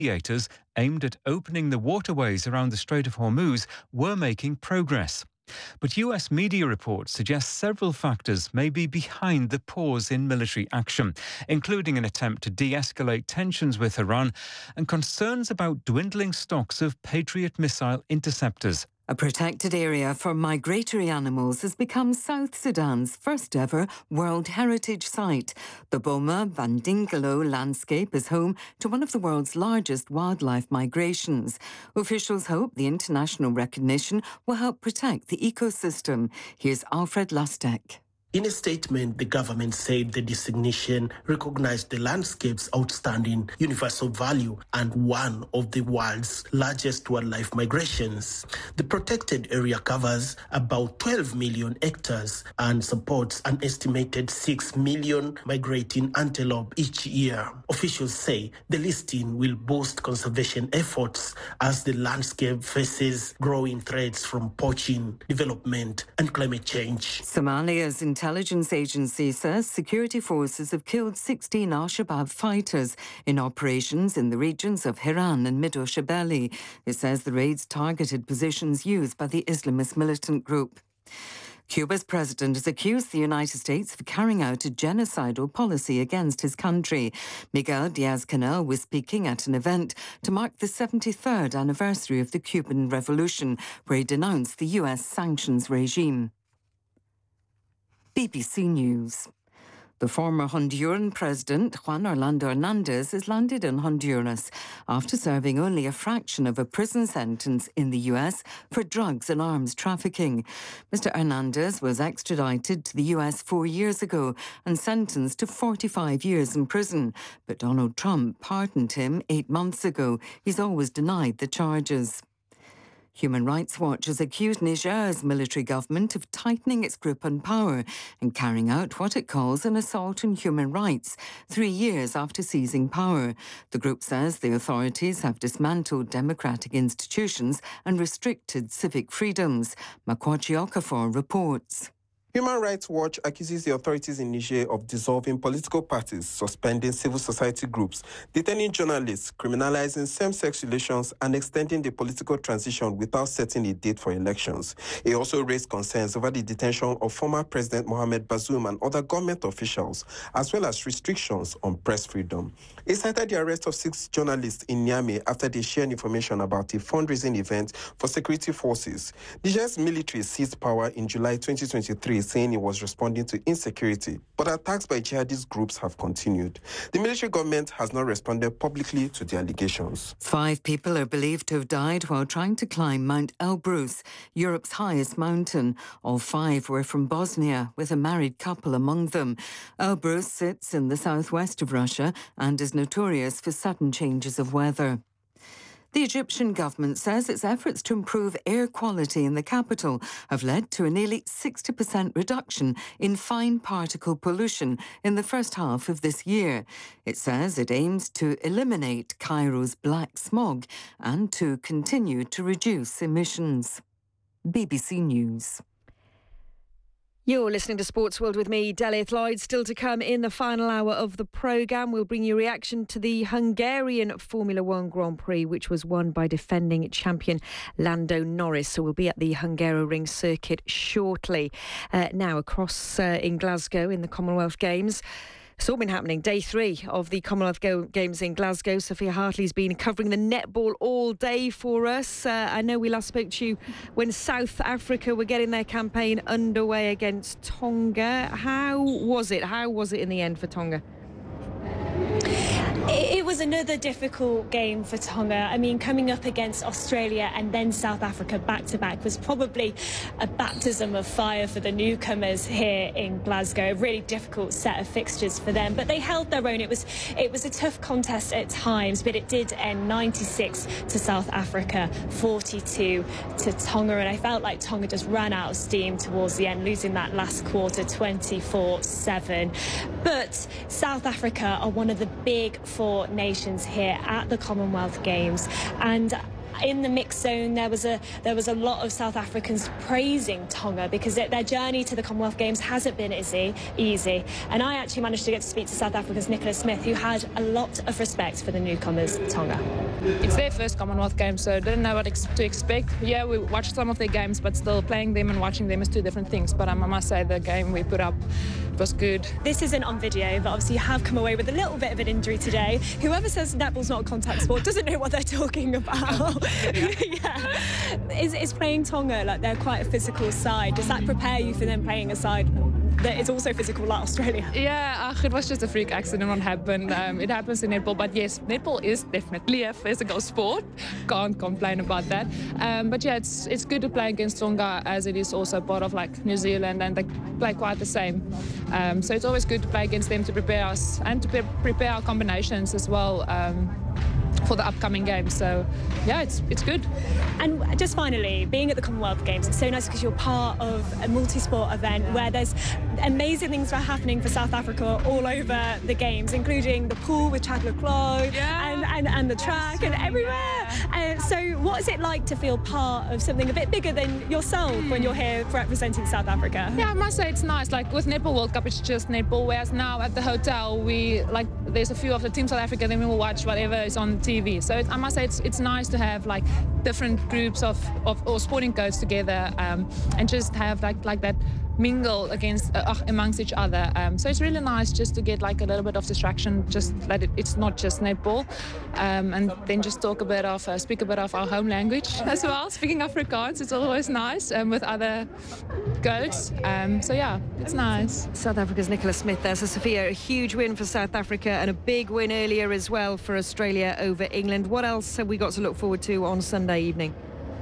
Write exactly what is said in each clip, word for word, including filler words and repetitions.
Negotiators aimed at opening the waterways around the Strait of Hormuz were making progress. But U S media reports suggest several factors may be behind the pause in military action, including an attempt to de-escalate tensions with Iran and concerns about dwindling stocks of Patriot missile interceptors. A protected area for migratory animals has become South Sudan's first ever World Heritage Site. The Boma Bandingalo landscape is home to one of the world's largest wildlife migrations. Officials hope the international recognition will help protect the ecosystem. Here's Alfred Lustek. In a statement, the government said the designation recognized the landscape's outstanding universal value and one of the world's largest wildlife migrations. The protected area covers about twelve million hectares and supports an estimated six million migrating antelope each year. Officials say the listing will boost conservation efforts as the landscape faces growing threats from poaching, development, and climate change. Somalia's intelligence agency says security forces have killed sixteen al-Shabaab fighters in operations in the regions of Hiran and Mido Shabelle. It says the raids targeted positions used by the Islamist militant group. Cuba's president has accused the United States of carrying out a genocidal policy against his country. Miguel Diaz-Canel was speaking at an event to mark the seventy-third anniversary of the Cuban Revolution, where he denounced the U S sanctions regime. B B C News. The former Honduran president, Juan Orlando Hernandez, has landed in Honduras after serving only a fraction of a prison sentence in the U S for drugs and arms trafficking. Mister Hernandez was extradited to the U S four years ago and sentenced to forty-five years in prison. But Donald Trump pardoned him eight months ago. He's always denied the charges. Human Rights Watch has accused Niger's military government of tightening its grip on power and carrying out what it calls an assault on human rights, three years after seizing power. The group says the authorities have dismantled democratic institutions and restricted civic freedoms. Makwachi Okafor reports. Human Rights Watch accuses the authorities in Niger of dissolving political parties, suspending civil society groups, detaining journalists, criminalizing same-sex relations, and extending the political transition without setting a date for elections. It also raised concerns over the detention of former President Mohamed Bazoum and other government officials, as well as restrictions on press freedom. It cited the arrest of six journalists in Niamey after they shared information about a fundraising event for security forces. Niger's military seized power in July twenty twenty-three, saying it was responding to insecurity, but attacks by jihadist groups have continued. The military government has not responded publicly to the allegations. Five people are believed to have died while trying to climb Mount Elbrus, Europe's highest mountain. All five were from Bosnia, with a married couple among them. Elbrus sits in the southwest of Russia and is notorious for sudden changes of weather. The Egyptian government says its efforts to improve air quality in the capital have led to a nearly sixty percent reduction in fine particle pollution in the first half of this year. It says it aims to eliminate Cairo's black smog and to continue to reduce emissions. B B C News. You're listening to Sports World with me, Delith Lloyd. Still to come in the final hour of the programme, we'll bring you reaction to the Hungarian Formula One Grand Prix, which was won by defending champion Lando Norris. So we'll be at the Hungaroring circuit shortly. Uh, now, across uh, in Glasgow in the Commonwealth Games. It's all been happening. Day three of the Commonwealth Go- Games in Glasgow. Sophia Hartley's been covering the netball all day for us. Uh, I know we last spoke to you when South Africa were getting their campaign underway against Tonga. How was it? How was it in the end for Tonga? It was another difficult game for Tonga. I mean, coming up against Australia and then South Africa back-to-back was probably a baptism of fire for the newcomers here in Glasgow. A really difficult set of fixtures for them, but they held their own. It was it was a tough contest at times, but it did end ninety-six to South Africa, forty-two to Tonga, and I felt like Tonga just ran out of steam towards the end, losing that last quarter twenty-four seven. But South Africa are one of the big four nations here at the Commonwealth Games, and in the mixed zone, there was a there was a lot of South Africans praising Tonga because it, their journey to the Commonwealth Games hasn't been easy, easy. And I actually managed to get to speak to South Africa's Nicola Smith, who had a lot of respect for the newcomers, Tonga. It's their first Commonwealth Games, so didn't know what ex- to expect. Yeah, we watched some of their games, but still playing them and watching them is two different things. But um, I must say the game we put up was good. This isn't on video, but obviously you have come away with a little bit of an injury today. Whoever says netball's not a contact sport doesn't know what they're talking about. Yeah. Is, is playing Tonga, like they're quite a physical side, does that prepare you for them playing a side that is also physical like Australia? Yeah, uh, it was just a freak accident what happened. Um, it happens in netball, but yes, netball is definitely a physical sport. Can't complain about that. Um, but yeah, it's it's good to play against Tonga as it is also part of like New Zealand and they play quite the same. Um, so it's always good to play against them to prepare us and to pre- prepare our combinations as well. Um, for the upcoming games. So yeah, it's it's good. And just finally, being at the Commonwealth Games, it's so nice because you're part of a multi-sport event where there's amazing things that are happening for South Africa all over the games, including the pool with Chad Leclos yeah. and, and, and the track and everywhere. And so what is it like to feel part of something a bit bigger than yourself mm. when you're here representing South Africa? Yeah, I must say it's nice. Like with Netball World Cup, it's just netball, whereas now at the hotel, we like there's a few of the Team South Africa, then we will watch whatever is on T V. So it, I must say it's it's nice to have like different groups of, of or sporting codes together um, and just have like like that mingle against uh, amongst each other. Um, so it's really nice just to get like a little bit of distraction, just that it, it's not just netball, um, and then just talk a bit of uh, speak a bit of our home language as well. Speaking Afrikaans, it's always nice um, with other codes. Um, so yeah, it's nice. South Africa's Nicola Smith there. So Sophia, a huge win for South Africa and a big win earlier as well for Australia over England. What else have we got to look forward to on Sunday evening?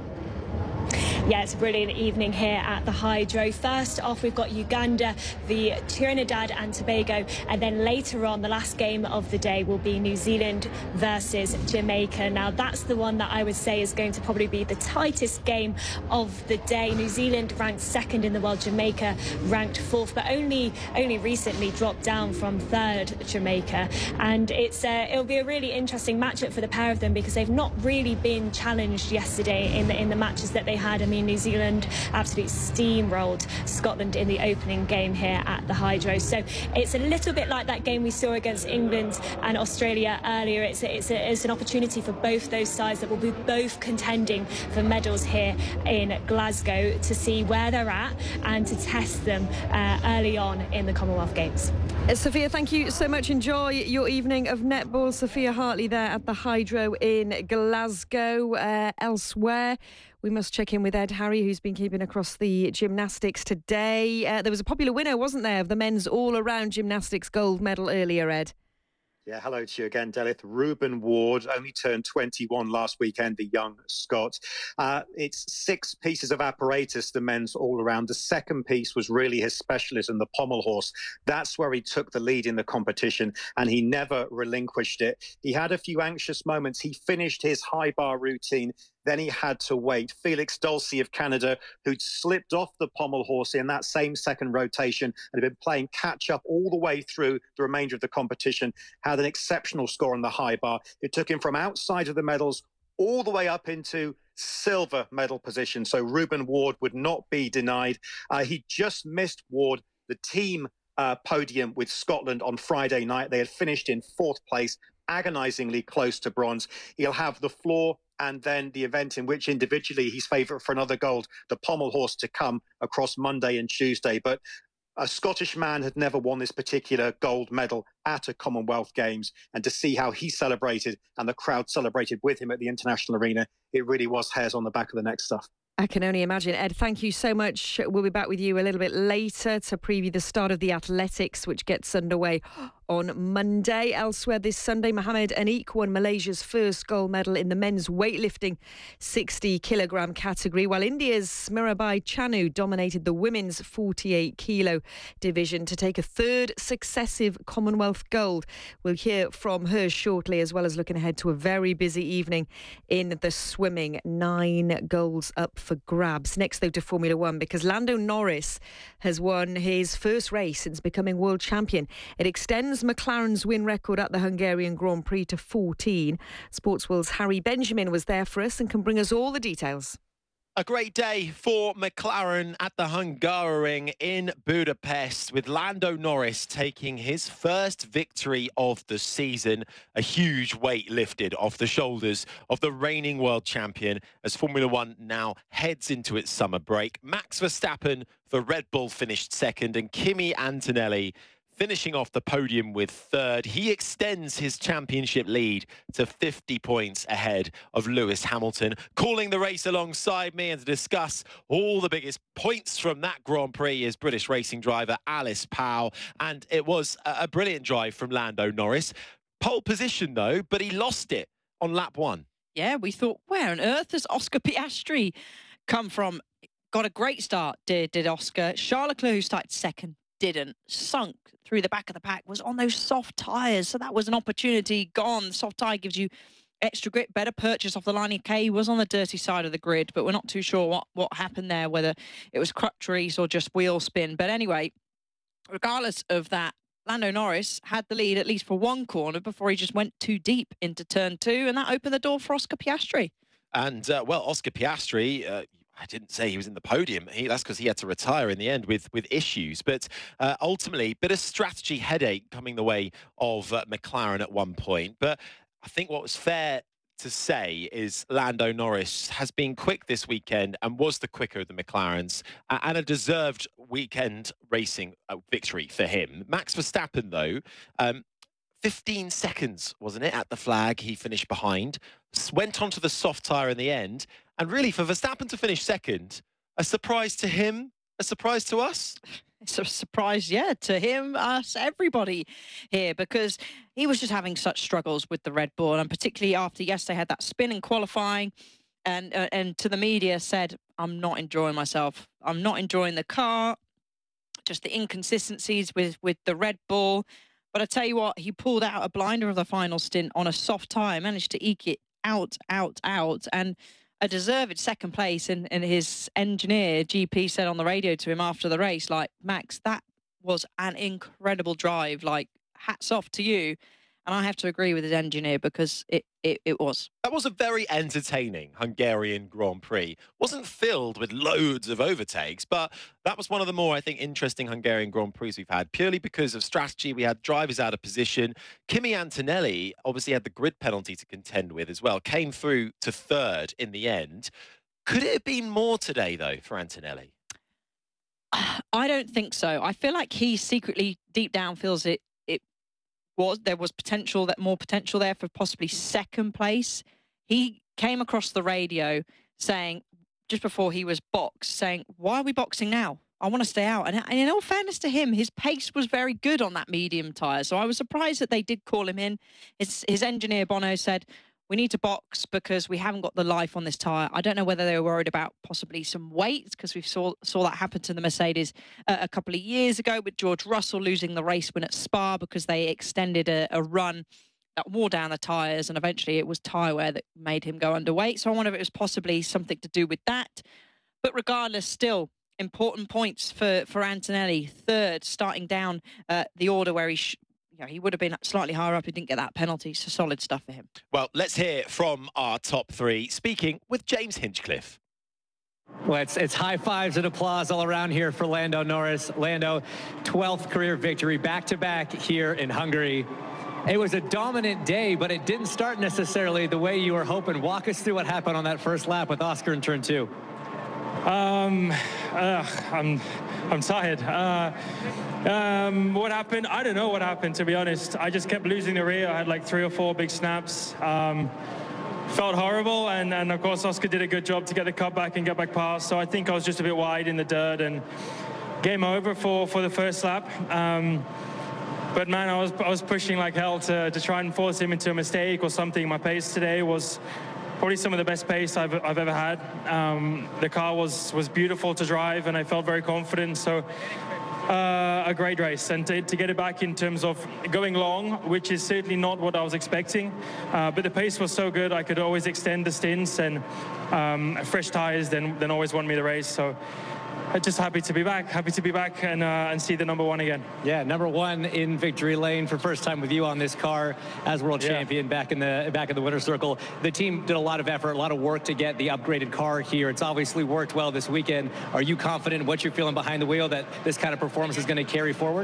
Yeah, it's a brilliant evening here at the Hydro. First off, we've got Uganda v Trinidad and Tobago, and then later on, the last game of the day will be New Zealand versus Jamaica. Now, that's the one that I would say is going to probably be the tightest game of the day. New Zealand ranked second in the world, Jamaica ranked fourth, but only only recently dropped down from third, Jamaica. And it's uh, it'll be a really interesting matchup for the pair of them because they've not really been challenged yesterday in the in the matches that they had. I mean, New Zealand absolutely steamrolled Scotland in the opening game here at the Hydro. So it's a little bit like that game we saw against England and Australia earlier. It's a, it's, a, it's an opportunity for both those sides that will be both contending for medals here in Glasgow to see where they're at and to test them uh, early on in the Commonwealth Games. Uh, Sophia, thank you so much. Enjoy your evening of netball. Sophia Hartley there at the Hydro in Glasgow. Uh, elsewhere, we must check in with Ed Harry, who's been keeping across the gymnastics today. Uh, there was a popular winner, wasn't there, of the men's all-around gymnastics gold medal earlier, Ed? Yeah, hello to you again, Delith. Ruben Ward only turned twenty-one last weekend, the young Scot. Uh, it's six pieces of apparatus, the men's all-around. The second piece was really his specialism, the pommel horse. That's where he took the lead in the competition, and he never relinquished it. He had a few anxious moments. He finished his high bar routine. Then he had to wait. Felix Dulcie of Canada, who'd slipped off the pommel horse in that same second rotation and had been playing catch-up all the way through the remainder of the competition, had an exceptional score on the high bar. It took him from outside of the medals all the way up into silver medal position. So Ruben Ward would not be denied. Uh, he just missed Ward, the team uh, podium with Scotland on Friday night. They had finished in fourth place, agonisingly close to bronze. He'll have the floor and then the event in which individually he's favourite for another gold, the pommel horse, to come across Monday and Tuesday. But a Scottish man had never won this particular gold medal at a Commonwealth Games, and to see how he celebrated and the crowd celebrated with him at the international arena, it really was hairs on the back of the neck stuff. I can only imagine. Ed, thank you so much. We'll be back with you a little bit later to preview the start of the athletics, which gets underway on Monday. Elsewhere this Sunday, Mohamed Anik won Malaysia's first gold medal in the men's weightlifting sixty kilogram category, while India's Mirabai Chanu dominated the women's forty-eight kilo division to take a third successive Commonwealth gold. We'll hear from her shortly, as well as looking ahead to a very busy evening in the swimming. Nine golds up for grabs. Next, though, to Formula One, because Lando Norris has won his first race since becoming world champion. It extends brings McLaren's win record at the Hungarian Grand Prix to fourteen. Sportsworld's Harry Benjamin was there for us and can bring us all the details. A great day for McLaren at the Hungaroring in Budapest, with Lando Norris taking his first victory of the season. A huge weight lifted off the shoulders of the reigning world champion as Formula One now heads into its summer break. Max Verstappen for Red Bull finished second, and Kimi Antonelli finishing off the podium with third. He extends his championship lead to fifty points ahead of Lewis Hamilton. Calling the race alongside me and to discuss all the biggest points from that Grand Prix is British racing driver Alice Powell. And it was a brilliant drive from Lando Norris. Pole position though, but he lost it on lap one. Yeah, we thought, where on earth has Oscar Piastri come from? Got a great start, did, did Oscar. Charles Leclerc, who started second, didn't. Sunk through the back of the pack, was on those soft tyres, so that was an opportunity gone. The soft tyre gives you extra grip, better purchase off the line. Okay, he was on the dirty side of the grid, but we're not too sure what, what happened there, whether it was crutch release or just wheel spin. But anyway, regardless of that, Lando Norris had the lead at least for one corner before he just went too deep into turn two, and that opened the door for Oscar Piastri. And, uh, well, Oscar Piastri... Uh, I didn't say he was in the podium. He, that's because he had to retire in the end with, with issues. But uh, ultimately, bit of strategy headache coming the way of uh, McLaren at one point. But I think what was fair to say is Lando Norris has been quick this weekend and was the quicker of the McLarens, uh, and a deserved weekend racing uh, victory for him. Max Verstappen, though, um, fifteen seconds, wasn't it, at the flag he finished behind, went onto the soft tyre in the end. And really, for Verstappen to finish second, a surprise to him, a surprise to us? It's a surprise, yeah, to him, us, everybody here, because he was just having such struggles with the Red Bull, and particularly after yesterday had that spin in qualifying, and uh, and to the media said, I'm not enjoying myself. I'm not enjoying the car, just the inconsistencies with, with the Red Bull. But I tell you what, he pulled out a blinder of the final stint on a soft tyre, managed to eke it out, out, out, and a deserved second place. And, and his engineer, G P, said on the radio to him after the race, like, Max, that was an incredible drive. Like, hats off to you. And I have to agree with his engineer, because it, it, it was. That was a very entertaining Hungarian Grand Prix. Wasn't filled with loads of overtakes, but that was one of the more, I think, interesting Hungarian Grand Prix we've had, purely because of strategy. We had drivers out of position. Kimi Antonelli obviously had the grid penalty to contend with as well, came through to third in the end. Could it have been more today, though, for Antonelli? I don't think so. I feel like he secretly, deep down, feels it was there was potential, that more potential there for possibly second place. He came across the radio saying, just before he was boxed, saying, why are we boxing now? I want to stay out. And, and in all fairness to him, his pace was very good on that medium tyre. So I was surprised that they did call him in. His, his engineer, Bono, said, we need to box because we haven't got the life on this tyre. I don't know whether they were worried about possibly some weight, because we saw saw that happen to the Mercedes uh, a couple of years ago with George Russell losing the race win at Spa because they extended a, a run that wore down the tyres, and eventually it was tyre wear that made him go underweight. So I wonder if it was possibly something to do with that. But regardless, still important points for, for Antonelli. Third, starting down uh, the order where he... Sh Yeah, he would have been slightly higher up. He didn't get that penalty, so solid stuff for him. Well, let's hear from our top three, speaking with James Hinchcliffe. Well, it's, it's high fives and applause all around here for Lando Norris. Lando, twelfth career victory, back-to-back here in Hungary. It was a dominant day, but it didn't start necessarily the way you were hoping. Walk us through what happened on that first lap with Oscar in turn two. Um, uh, I'm, I'm tired. Uh, um, what happened? I don't know what happened, to be honest. I just kept losing the rear. I had like three or four big snaps. Um, felt horrible, and, and of course Oscar did a good job to get the car back and get back past. So I think I was just a bit wide in the dirt, and game over for, for the first lap. Um, but man, I was I was pushing like hell to to try and force him into a mistake or something. My pace today was probably some of the best pace I've, I've ever had. Um, the car was, was beautiful to drive, and I felt very confident. So uh, a great race. And to, to get it back in terms of going long, which is certainly not what I was expecting. Uh, but the pace was so good, I could always extend the stints, and um, fresh tires then, then always won me the race. So I'm just happy to be back. Happy to be back and uh, and see the number one again. Yeah, number one in victory lane for first time with you on this car as world Yeah. champion back in the back in the winner's circle. The team did a lot of effort, a lot of work to get the upgraded car here. It's obviously worked well this weekend. Are you confident in what you're feeling behind the wheel that this kind of performance is going to carry forward?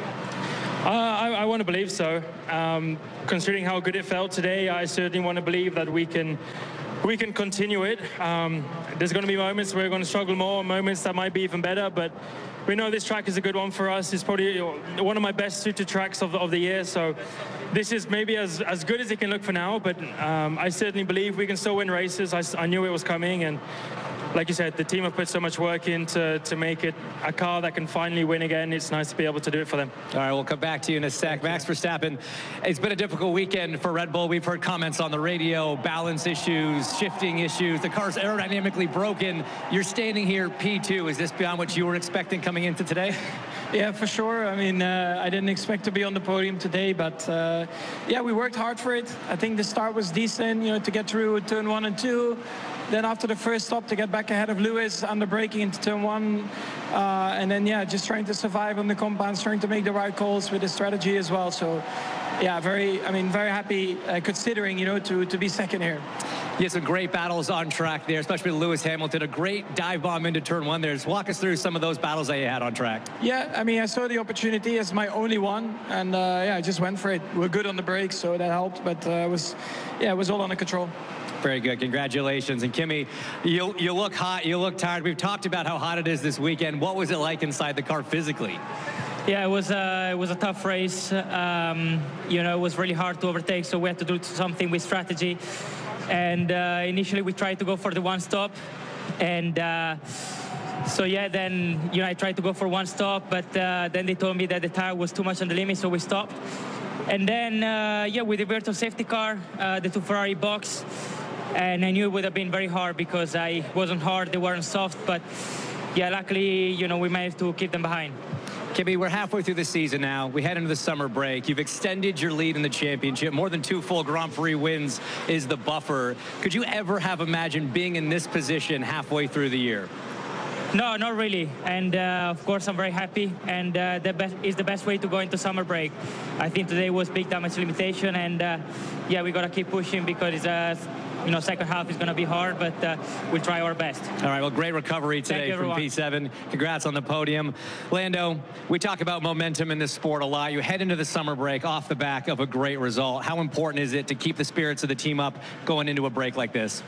Uh, I, I want to believe so. Um, considering how good it felt today, I certainly want to believe that we can we can continue it. Um, there's going to be moments where we're going to struggle more, moments that might be even better, but we know this track is a good one for us. It's probably one of my best suited tracks of the, of the year, so this is maybe as, as good as it can look for now, but um, I certainly believe we can still win races. I, I knew it was coming, and like you said, the team have put so much work in to, to make it a car that can finally win again. It's nice to be able to do it for them. All right, we'll come back to you in a sec. Max Verstappen, it's been a difficult weekend for Red Bull. We've heard comments on the radio, balance issues, shifting issues. The car's aerodynamically broken. You're standing here P two. Is this beyond what you were expecting coming into today? Yeah, for sure. I mean, uh, I didn't expect to be on the podium today, but uh, yeah, we worked hard for it. I think the start was decent, you know, to get through turn one and two. Then after the first stop, to get back ahead of Lewis under braking into turn one. Uh, and then, yeah, just trying to survive on the compounds, trying to make the right calls with the strategy as well. So, yeah, very, I mean, very happy uh, considering, you know, to, to be second here. You had some great battles on track there, especially with Lewis Hamilton. A great dive bomb into turn one there. Just walk us through some of those battles that you had on track. Yeah, I mean, I saw the opportunity as my only one, and uh, yeah, I just went for it. We're good on the brakes, so that helped, but uh, it was, yeah, it was all under control. Very good. Congratulations. And Kimi, you, you look hot. You look tired. We've talked about how hot it is this weekend. What was it like inside the car physically? Yeah, it was uh, it was a tough race. Um, you know, it was really hard to overtake, so we had to do something with strategy. And uh, initially, we tried to go for the one stop, and uh, so yeah, then you know I tried to go for one stop, but uh, then they told me that the tire was too much on the limit, so we stopped. And then uh, yeah, with the virtual safety car, uh, the two Ferrari box. And I knew it would have been very hard because I wasn't hard, they weren't soft, but yeah, luckily, you know, we managed to keep them behind. Kimi, we're halfway through the season now. We head into the summer break. You've extended your lead in the championship. More than two full Grand Prix wins is the buffer. Could you ever have imagined being in this position halfway through the year? No, not really. And uh, of course, I'm very happy. And uh, the best is the best way to go into summer break. I think today was big damage limitation, and uh, yeah, we gotta keep pushing because it's a. Uh, You know, second half is going to be hard, but uh, we'll try our best. All right, well, great recovery today you, from P seven. Congrats on the podium. Lando, we talk about momentum in this sport a lot. You head into the summer break off the back of a great result. How important is it to keep the spirits of the team up going into a break like this?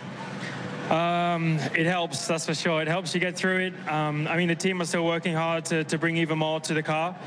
Um, it helps, that's for sure. It helps you get through it. Um, I mean, the team are still working hard to, to bring even more to the car.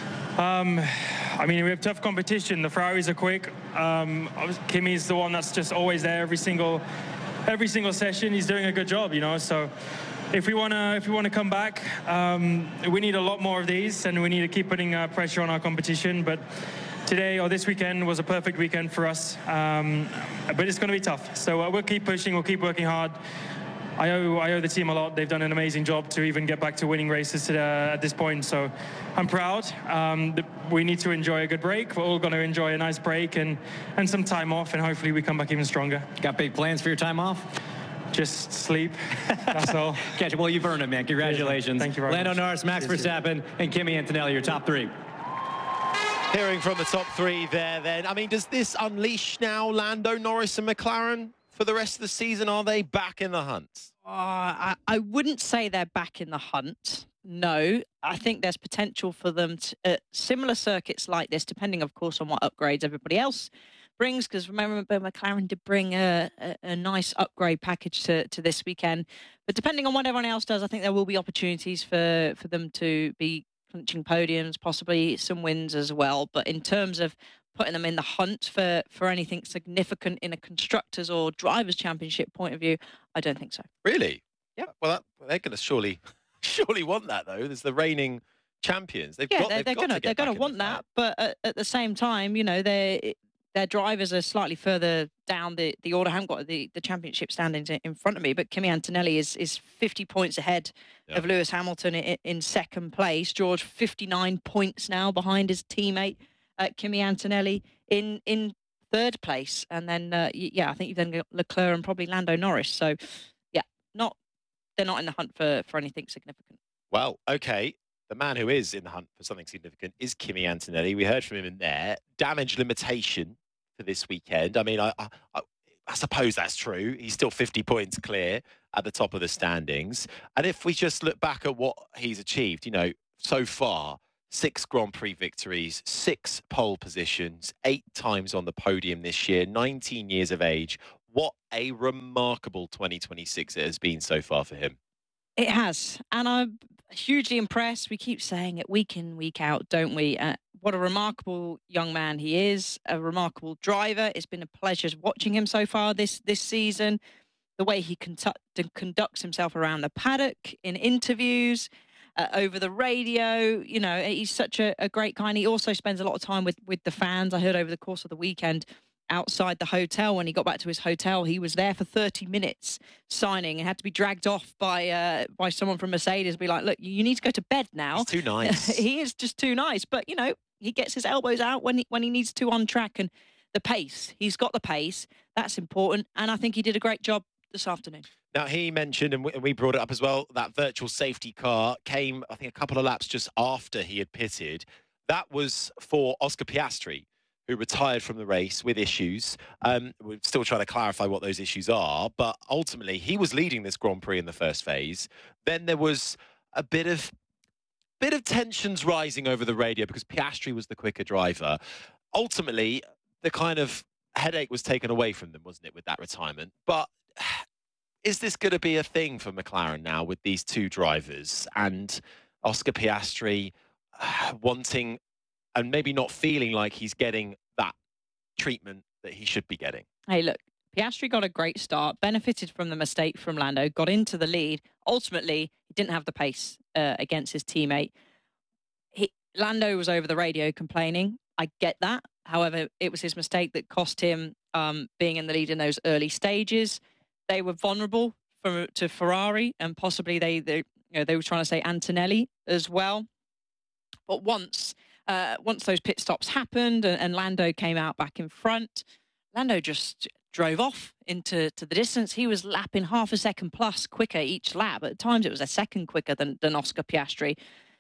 Um, I mean, we have tough competition. The Ferraris are quick. Um, Kimi's the one that's just always there every single, every single session. He's doing a good job, you know. So, if we wanna, if we wanna come back, um, we need a lot more of these, and we need to keep putting uh, pressure on our competition. But today or this weekend was a perfect weekend for us. Um, but it's going to be tough. So uh, we'll keep pushing. We'll keep working hard. I owe, I owe the team a lot. They've done an amazing job to even get back to winning races to the, at this point. So I'm proud. Um, we need to enjoy a good break. We're all going to enjoy a nice break and, and some time off, and hopefully we come back even stronger. Got big plans for your time off? Just sleep. That's all. Catch Well, you've earned it, man. Congratulations. Thank you very Lando much. Norris, Max Cheers. Verstappen, and Kimi Antonelli, your top three. Hearing from the top three there, then. I mean, does this unleash now Lando Norris and McLaren for the rest of the season? Are they back in the hunt? Uh, I, I wouldn't say they're back in the hunt. No, I think there's potential for them to uh, similar circuits like this, depending, of course, on what upgrades everybody else brings. Because remember, McLaren did bring a, a, a nice upgrade package to, to this weekend. But depending on what everyone else does, I think there will be opportunities for, for them to be clinching podiums, possibly some wins as well. But in terms of putting them in the hunt for, for anything significant in a constructors or drivers championship point of view, I don't think so. Really? Yeah. Well, that, they're going to surely, surely want that though. There's the reigning champions. They've yeah, got, they're, they've they're got gonna to they're get gonna back in want the that, fight. but at, at the same time, you know, they their drivers are slightly further down the, the order. I haven't got the, the championship standings in, in front of me, but Kimi Antonelli is is fifty points ahead yeah. of Lewis Hamilton in, in second place. George fifty-nine points now behind his teammate uh, Kimi Antonelli in in third place, and then uh, yeah, I think you've then got Leclerc and probably Lando Norris. So yeah, not they're not in the hunt for for anything significant. Well, okay. The man who is in the hunt for something significant is Kimi Antonelli. We heard from him in there. Damage limitation for this weekend. I mean, I, I, I suppose that's true. He's still fifty points clear at the top of the standings. And if we just look back at what he's achieved, you know, so far, six Grand Prix victories, six pole positions, eight times on the podium this year, nineteen years of age. What a remarkable twenty twenty-six it has been so far for him. It has. And I'm hugely impressed. We keep saying it week in, week out, don't we? Uh, what a remarkable young man he is, a remarkable driver. It's been a pleasure watching him so far this, this season. The way he conduct, conducts himself around the paddock, in interviews, uh, over the radio. You know, he's such a, a great guy. And he also spends a lot of time with, with the fans. I heard over the course of the weekend, outside the hotel, when he got back to his hotel, he was there for thirty minutes signing and had to be dragged off by uh, by someone from Mercedes, be like, look, you need to go to bed now. He's too nice. He is just too nice. But, you know, he gets his elbows out when he, when he needs to on track, and the pace, he's got the pace. That's important. And I think he did a great job this afternoon. Now, he mentioned, and we brought it up as well, that virtual safety car came, I think, a couple of laps just after he had pitted. That was for Oscar Piastri, who retired from the race with issues. Um, we're still trying to clarify what those issues are, but ultimately he was leading this Grand Prix in the first phase. Then there was a bit of bit of tensions rising over the radio because Piastri was the quicker driver. Ultimately, the kind of headache was taken away from them, wasn't it, with that retirement? But is this going to be a thing for McLaren now with these two drivers and Oscar Piastri uh, wanting and maybe not feeling like he's getting that treatment that he should be getting? Hey, look, Piastri got a great start, benefited from the mistake from Lando, got into the lead. Ultimately, he didn't have the pace uh, against his teammate. He, Lando was over the radio complaining. I get that. However, it was his mistake that cost him um, being in the lead in those early stages. They were vulnerable for, to Ferrari, and possibly they, they, you know, they were trying to say Antonelli as well. But once... Uh, once those pit stops happened and, and Lando came out back in front, Lando just drove off into to the distance. He was lapping half a second plus quicker each lap. At times it was a second quicker than, than Oscar Piastri.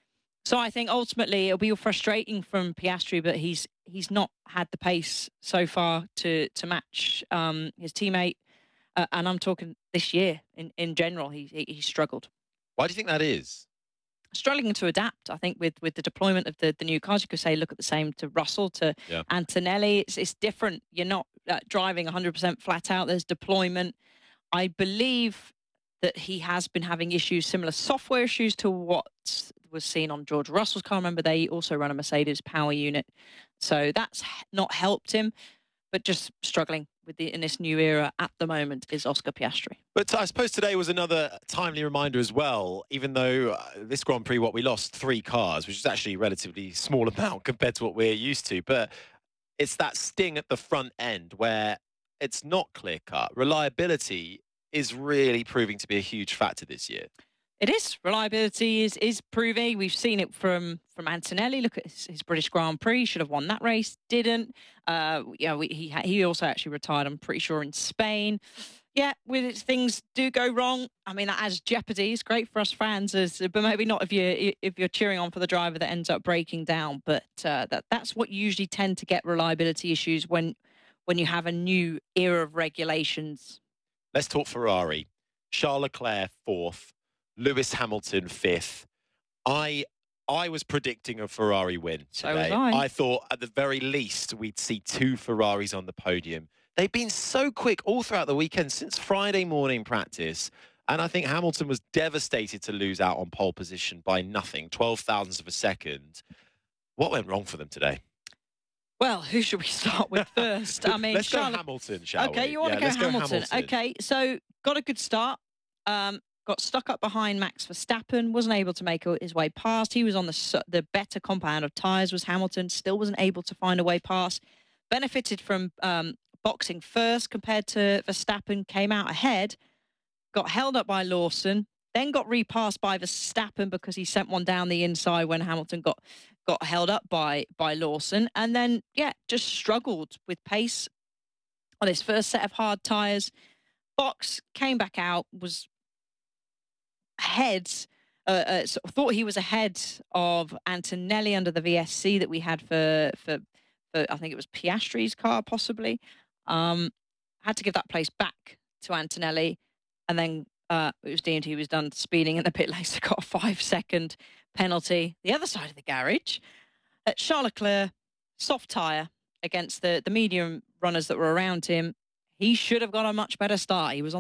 So I think ultimately it'll be frustrating from Piastri, but he's he's not had the pace so far to to match um, his teammate. Uh, and I'm talking this year in, in general, he, he, he struggled. Why do you think that is? Struggling to adapt, I think, with, with the deployment of the, the new cars. You could say, look at the same to Russell, to yeah. Antonelli. It's, it's different. You're not uh, driving one hundred percent flat out. There's deployment. I believe that he has been having issues, similar software issues to what was seen on George Russell's car. Remember, they also run a Mercedes power unit. So that's not helped him, but just struggling with the in this new era at the moment is Oscar Piastri. But I suppose today was another timely reminder as well, even though uh, this Grand Prix, what we lost three cars, which is actually a relatively small amount compared to what we're used to. But it's that sting at the front end where it's not clear-cut. Reliability is really proving to be a huge factor this year. It is. Reliability is is proving. We've seen it from from Antonelli. Look at his, his British Grand Prix. Should have won that race. Didn't. Uh, yeah, we, he he also actually retired, I'm pretty sure, in Spain. Yeah, with it, things do go wrong. I mean, that adds jeopardy. It's great for us fans, as, but maybe not if you if you're cheering on for the driver that ends up breaking down. But uh, that that's what you usually tend to get reliability issues when when you have a new era of regulations. Let's talk Ferrari. Charles Leclerc fourth. Lewis Hamilton fifth. I I was predicting a Ferrari win today. So was I. I thought at the very least we'd see two Ferraris on the podium. They've been so quick all throughout the weekend since Friday morning practice. And I think Hamilton was devastated to lose out on pole position by nothing, twelve thousandths of a second. What went wrong for them today? Well, who should we start with first? I mean, let's Charlotte... go Hamilton, shall okay, we? Okay, you want yeah, to go let's Hamilton. go Hamilton? Okay, so got a good start. Um, got stuck up behind Max Verstappen, wasn't able to make his way past. He was on the the better compound of tyres, was Hamilton, still wasn't able to find a way past. Benefited from um, boxing first compared to Verstappen, came out ahead, got held up by Lawson, then got repassed by Verstappen because he sent one down the inside when Hamilton got got held up by by Lawson, and then, yeah, just struggled with pace on his first set of hard tyres. Box, came back out, was ahead uh, uh, sort of thought he was ahead of Antonelli under the V S C that we had for, for, for I think it was Piastri's car, possibly. Um, had to give that place back to Antonelli, and then uh, it was deemed he was done speeding in the pit lane, so got a five-second penalty. The other side of the garage, at Charles Leclerc, soft tyre against the, the medium runners that were around him. He should have got a much better start. He was on